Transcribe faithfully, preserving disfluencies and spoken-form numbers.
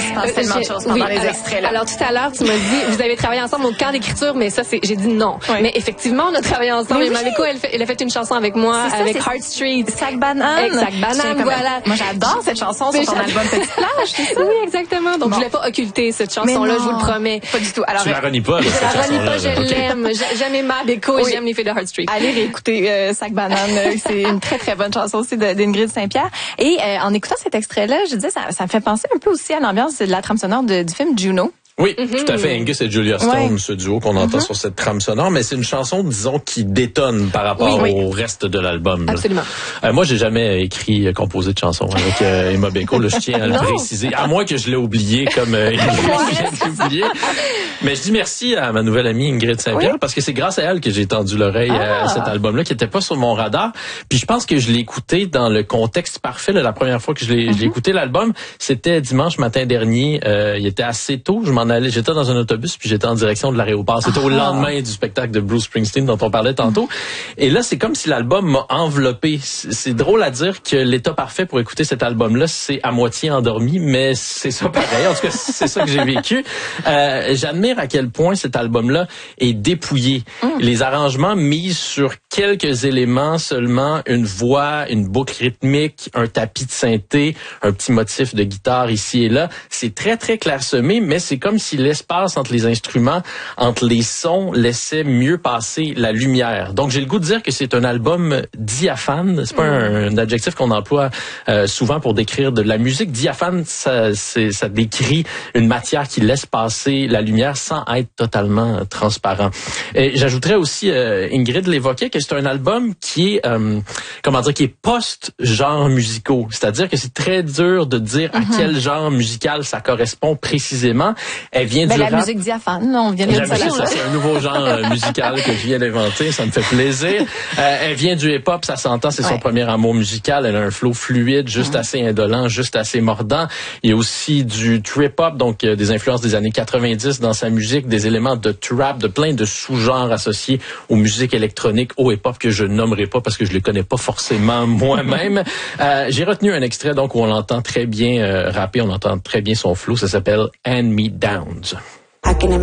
se passe tellement de choses pendant oui, les alors, extraits. Là. Alors tout à l'heure, tu m'as dit, vous avez travaillé ensemble au camp d'écriture, mais ça, c'est, j'ai dit non. Oui. Mais effectivement, on a travaillé ensemble. Et Maleko, elle, elle a fait une chanson avec moi, ça, avec Heart Street. Sac banane. Exact, banane, voilà. Moi, j'adore cette chanson sur ton album Petite Plage, c'est ça? Oui, exactement. Donc, bon. Je voulais pas occulter cette chanson-là, je vous le promets. Pas du tout. Alors, tu la renies pas, là, cette chanson-là. Je la renie pas, je okay. l'aime. J'aime Emma Maleko et oui. j'aime les filles de Heart Street. Allez réécouter euh, Sac banane. C'est une très, très bonne chanson aussi de, d'Ingrid Saint-Pierre. Et euh, en écoutant cet extrait-là, je disais, ça, ça me fait penser un peu aussi à l'ambiance de la trame sonore de, du film Juno. Oui, mm-hmm. tout à fait. Angus et Julia Stone, ouais. ce duo qu'on entend mm-hmm. sur cette trame sonore, mais c'est une chanson, disons, qui détonne par rapport oui, oui. au reste de l'album. Absolument. Euh, moi, j'ai jamais écrit, euh, composé de chansons avec euh, Emma Beko. Là, je tiens à le préciser, à moins que je l'ai oublié comme euh, j'ai oublié. Mais je dis merci à ma nouvelle amie Ingrid Saint-Pierre oui. parce que c'est grâce à elle que j'ai tendu l'oreille ah. à cet album-là qui était pas sur mon radar. Puis je pense que je l'ai écouté dans le contexte parfait. Là, la première fois que je l'ai, mm-hmm. je l'ai écouté l'album, c'était dimanche matin dernier. Euh, il était assez tôt. Je m'en allais, j'étais dans un autobus puis j'étais en direction de l'aéroport. C'était ah. au lendemain du spectacle de Bruce Springsteen dont on parlait tantôt. Mm-hmm. Et là, c'est comme si l'album m'a enveloppé. C'est, c'est drôle à dire que l'état parfait pour écouter cet album-là, c'est à moitié endormi, mais c'est ça pareil. En tout cas, c'est ça que j'ai vécu. Euh, j'admire à quel point cet album-là est dépouillé. Mm. Les arrangements misent sur quelques éléments seulement, une voix, une boucle rythmique, un tapis de synthé, un petit motif de guitare ici et là. C'est très, très clairsemé, mais c'est comme si l'espace entre les instruments, entre les sons, laissait mieux passer la lumière. Donc, j'ai le goût de dire que c'est un album diaphane. C'est pas mm. un, un adjectif qu'on emploie euh, souvent pour décrire de la musique. Diaphane, ça, c'est, ça décrit une matière qui laisse passer la lumière sans être totalement transparent. Et j'ajouterais aussi, euh, Ingrid l'évoquait, que c'est un album qui est, euh, comment dire, qui est post-genre musicaux. C'est-à-dire que c'est très dur de dire mm-hmm. à quel genre musical ça correspond précisément. Elle vient ben, du la rap. musique diaphane, on vient de dire ça. C'est un nouveau genre euh, musical que je viens d'inventer. Ça me fait plaisir. Euh, elle vient du hip-hop, ça s'entend, c'est ouais. son premier amour musical. Elle a un flow fluide, juste mm-hmm. assez indolent, juste assez mordant. Il y a aussi du trip-hop, donc euh, des influences des années quatre-vingt-dix dans sa musique, des éléments de trap, de plein de sous-genres associés aux musiques électroniques, au hip-hop que je nommerai pas parce que je les connais pas forcément moi-même. euh, j'ai retenu un extrait donc où on l'entend très bien euh, rapper, on entend très bien son flow. Ça s'appelle Hand Me Downs.